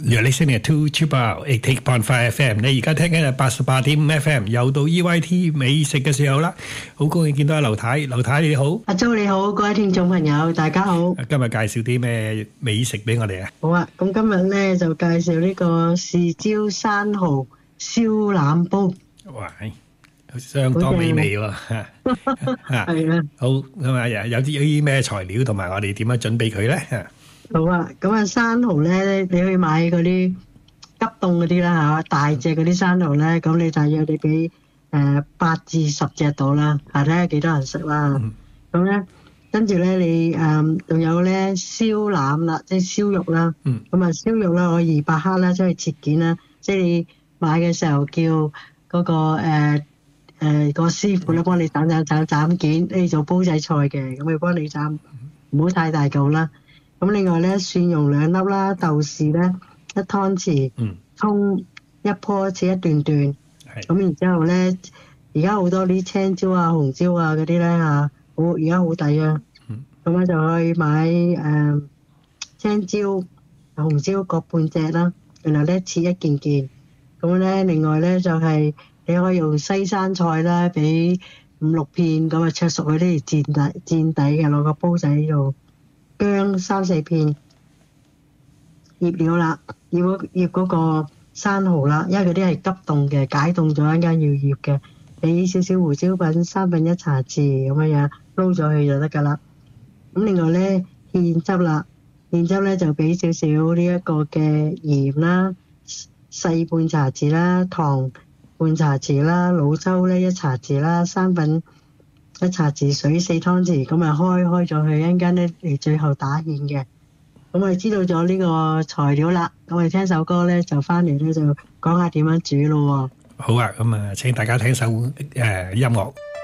You're listening to Chupa 88.5 FM， 你而家聽緊係88.5 FM， 又到 EYT 美食嘅時候啦，好高興見到阿劉太，劉太你好， 阿周你好，各位聽眾朋友大家好。 今日介紹啲咩美食俾我哋啊？ 好啊，咁今日咧就介紹呢個豉椒生蠔燒腩煲。 哇，相當美味喎！ 係啊， 好咁啊，有啲咩材料同埋我哋點樣準備佢咧？ 好啊，咁啊生蠔咧，你去買嗰啲急凍嗰啲啦嚇，大隻嗰啲生蠔咧，咁你大約你俾8至10隻到啦，睇下幾多人食啦。咁咧，跟住咧你仲有咧燒腩啦，即係燒肉啦。咁啊燒肉啦，我200克啦，將佢切件啦。即係你買嘅時候叫嗰個個師傅咧幫你斬件，你做煲仔菜嘅，咁佢幫你斬，唔好太大嚿啦。咁另外咧，蒜蓉2粒啦，豆豉咧1湯匙，葱1棵切一段段。咁然之後咧，而家好多啲青椒啊、紅椒啊嗰啲咧嚇，而家好抵啊。咁咧就去買青椒、紅椒各半隻啦，然後咧切一件件。咁咧另外咧就係你可以用西生菜啦，俾5、6片咁啊，灼熟佢啲墊底嘅，攞個煲仔度。薑3、4片，醃料啦，醃嗰個生蠔啦，因為嗰啲係急凍嘅，解凍咗一陣間要醃嘅，俾少少胡椒粉1/3茶匙咁樣撈咗佢就得噶啦。咁另外咧芡汁啦，芡汁咧就俾少少呢一個嘅鹽啦，細半茶匙啦，糖半茶匙啦，老抽咧1茶匙啦，生粉1茶匙，水4湯匙，咁啊開咗佢，一陣間咧嚟最後打芡嘅。咁我哋知道咗呢個材料啦，咁我哋聽首歌咧就翻嚟咧就講下點樣煮咯。 好啊，咁啊請大家聽首音樂。